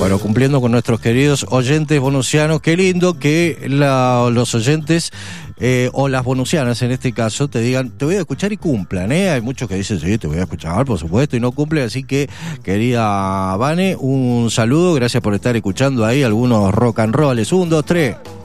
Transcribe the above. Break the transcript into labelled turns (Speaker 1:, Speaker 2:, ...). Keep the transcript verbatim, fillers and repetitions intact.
Speaker 1: Bueno, cumpliendo con nuestros queridos oyentes bonusianos, qué lindo que la, los oyentes eh, o las bonusianas en este caso te digan, te voy a escuchar y cumplan, ¿eh? Hay muchos que dicen, sí, te voy a escuchar, por supuesto, y no cumplen, así que, querida Vane, un saludo, gracias por estar escuchando ahí algunos rock and rolls. Un, dos, tres.